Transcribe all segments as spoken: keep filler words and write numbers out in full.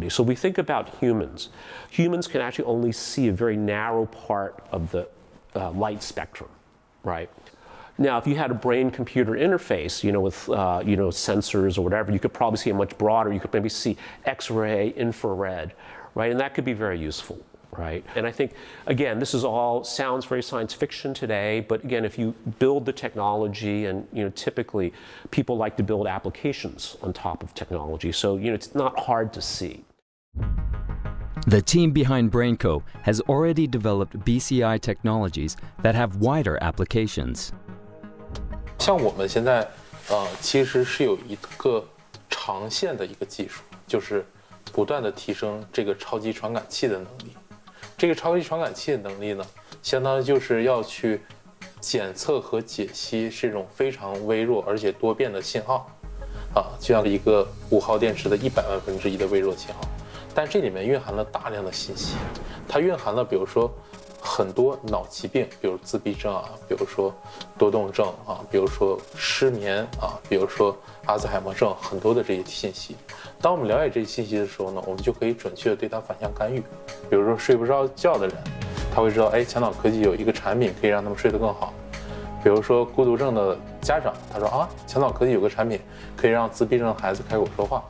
possibility. So we think about humans. Humans can actually only see a very narrow part of the uh, light spectrum, right? Now, if you had a brain-computer interface, you know, with uh, you know, sensors or whatever, you could probably see it much broader. You could maybe see X-ray, infrared, right? And that could be very useful, right? And I think, again, this is all sounds very science fiction today, but again, if you build the technology, and you know, typically people like to build applications on top of technology, so you know, it's not hard to see. The team behind BrainCo has already developed B C I technologies that have wider applications. 像我们现在，呃，其实是有一个长线的一个技术，就是不断的提升这个超级传感器的能力。这个超级传感器的能力呢，相当于就是要去检测和解析这种非常微弱而且多变的信号，啊，就像一个五号电池的一百万分之一的微弱信号。但这里面蕴含了大量的信息，它蕴含了比如说很多脑疾病，比如自闭症啊，比如说多动症啊，比如说失眠啊，比如说阿兹海默症，很多的这些信息。当我们了解这些信息的时候呢，我们就可以准确的对它反向干预。比如说睡不着觉的人，他会知道，哎，强脑科技有一个产品可以让他们睡得更好。比如说孤独症的家长，他说啊，强脑科技有个产品可以让自闭症的孩子开口说话。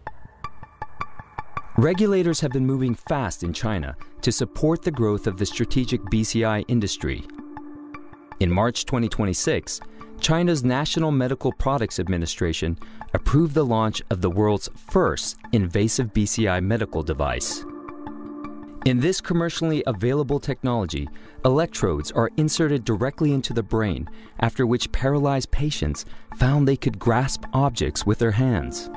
Regulators have been moving fast in China to support the growth of the strategic B C I industry. In March twenty twenty-six, China's National Medical Products Administration approved the launch of the world's first invasive B C I medical device. In this commercially available technology, electrodes are inserted directly into the brain, after which paralyzed patients found they could grasp objects with their hands.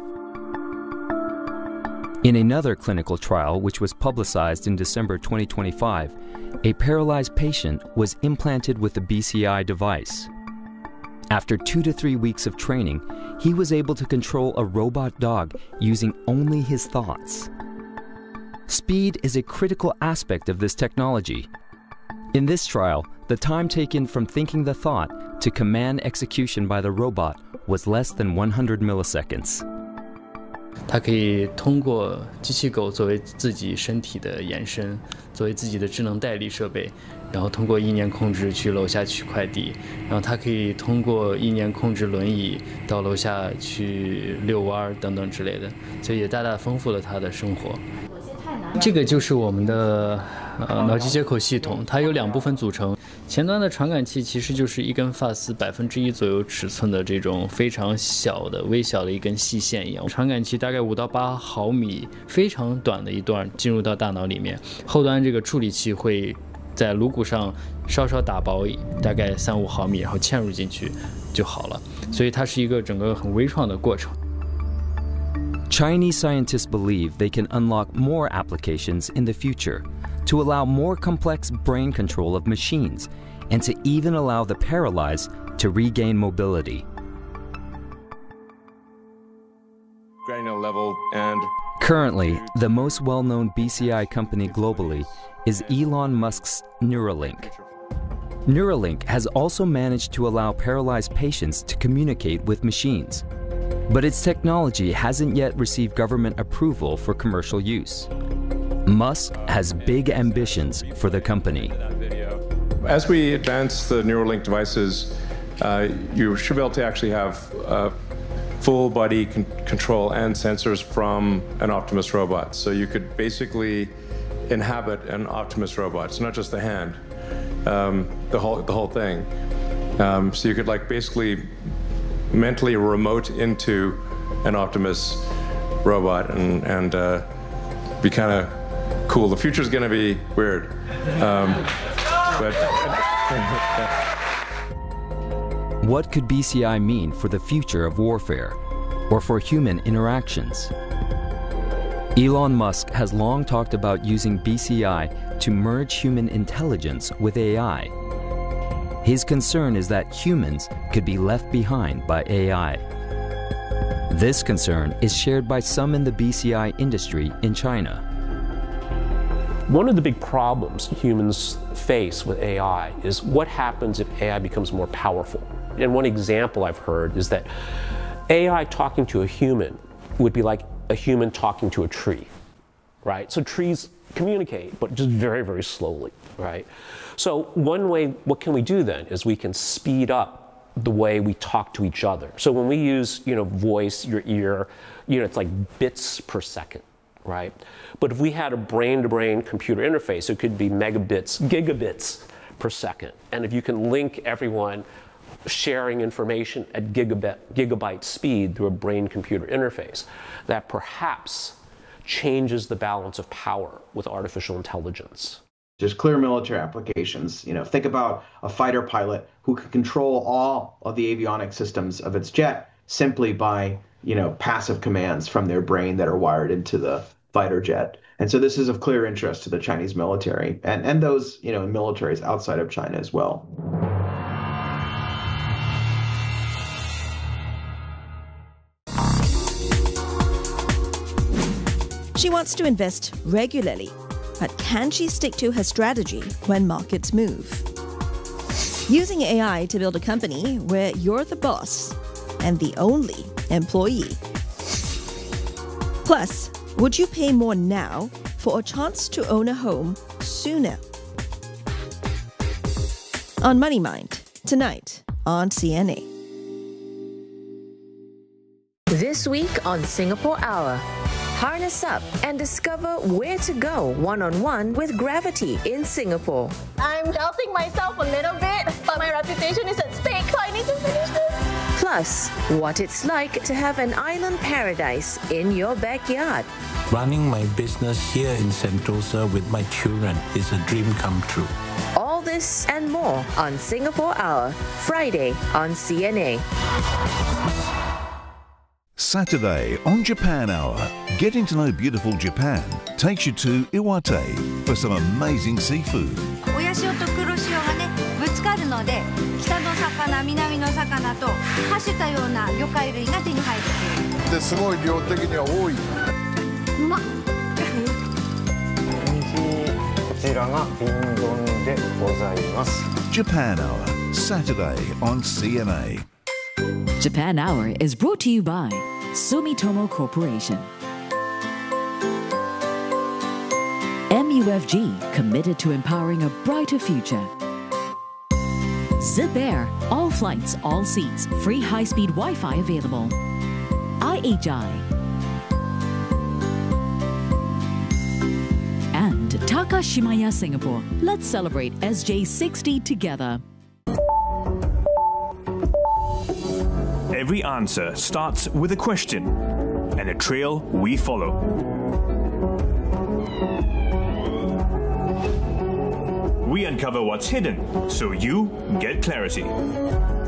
In another clinical trial, which was publicized in December twenty twenty-five, a paralyzed patient was implanted with a B C I device. After two to three weeks of training, he was able to control a robot dog using only his thoughts. Speed is a critical aspect of this technology. In this trial, the time taken from thinking the thought to command execution by the robot was less than one hundred milliseconds. 它可以通过机器狗作为自己身体的延伸，作为自己的智能代理设备，然后通过意念控制去楼下取快递，然后它可以通过意念控制轮椅到楼下去遛弯等等之类的，所以也大大丰富了它的生活。这个就是我们的呃脑机接口系统，它有两部分组成。前端的传感器其实就是一根发丝百分之一左右尺寸的这种非常小的、微小的一根细线一样。传感器大概五到八毫米，非常短的一段进入到大脑里面。后端这个处理器会在颅骨上稍稍打薄，大概三五毫米，然后嵌入进去就好了。所以它是一个整个很微创的过程。 Chinese scientists believe they can unlock more applications in the future to allow more complex brain control of machines and to even allow the paralyzed to regain mobility. Granular level and Currently, the most well-known B C I company globally is Elon Musk's Neuralink. Neuralink has also managed to allow paralyzed patients to communicate with machines. But its technology hasn't yet received government approval for commercial use. Musk has big ambitions for the company. As we advance the Neuralink devices, uh, you should be able to actually have uh, full body con control and sensors from an Optimus robot. So you could basically inhabit an Optimus robot. It's not just the hand, um, the whole the whole thing. Um, so you could like basically mentally remote into an Optimus robot and, and uh, be kind of cool. The future's going to be weird. Um, but What could B C I mean for the future of warfare or for human interactions? Elon Musk has long talked about using B C I to merge human intelligence with A I. His concern is that humans could be left behind by A I. This concern is shared by some in the B C I industry in China. One of the big problems humans face with A I is what happens if A I becomes more powerful. And one example I've heard is that A I talking to a human would be like a human talking to a tree. right? So trees communicate, but just very, very slowly, right? So one way, what can we do then, is we can speed up the way we talk to each other. So when we use, you know, voice, your ear, you know, it's like bits per second, right? But if we had a brain-to-brain computer interface, it could be megabits, gigabits per second. And if you can link everyone sharing information at gigabit, gigabyte speed through a brain-computer interface, that perhaps changes the balance of power with artificial intelligence. There's clear military applications. You know, think about a fighter pilot who could control all of the avionic systems of its jet simply by, you know, passive commands from their brain that are wired into the fighter jet. And so this is of clear interest to the Chinese military and, and those, you know, militaries outside of China as well. She wants to invest regularly, but can she stick to her strategy when markets move? Using A I to build a company where you're the boss and the only employee. Plus, would you pay more now for a chance to own a home sooner? On Money Mind, tonight on C N A. This week on Singapore Hour. Harness up and discover where to go one-on-one with Gravity in Singapore. I'm doubting myself a little bit, but my reputation is at stake, so I need to finish this. Plus, what it's like to have an island paradise in your backyard. Running my business here in Sentosa with my children is a dream come true. All this and more on Singapore Hour, Friday on C N A. Saturday on Japan Hour, getting to know beautiful Japan takes you to Iwate for some amazing seafood. 親潮と黒潮がねぶつかるので北の魚南の魚とはしたような魚介類が手に入るっていう。ですごい量的には多い。うまっ。こちらが瓶丼でございます。 Japan Hour, Saturday on C N A. Japan Hour is brought to you by Sumitomo Corporation. M U F G, committed to empowering a brighter future. Zip Air, all flights, all seats, free high-speed Wi-Fi available. I H I. And Takashimaya Singapore. Let's celebrate S J sixty together. Every answer starts with a question and a trail we follow. We uncover what's hidden so you get clarity.